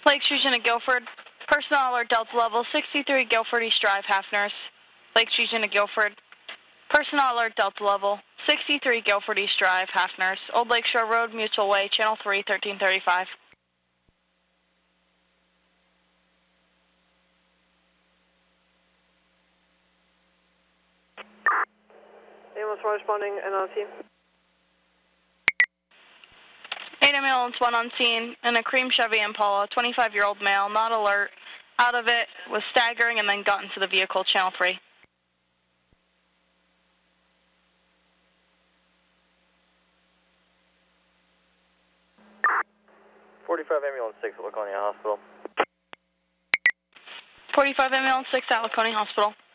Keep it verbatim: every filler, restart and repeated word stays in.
Lakes Region of Guilford. Personnel alert Delta level sixty-three Guilford East Drive, half nurse. Lakes Region of Guilford. Personnel alert Delta level sixty-three Guilford East Drive, half nurse. Old Lakeshore Road, Mutual Way, Channel three, thirteen thirty-five. Ambulance one responding and on scene. eight ambulance one on scene in a cream Chevy Impala, twenty-five-year-old male, not alert, out of it, was staggering and then got into the vehicle, Channel three. forty-five ambulance six at Laconia Hospital. forty-five ambulance six at Laconia Hospital.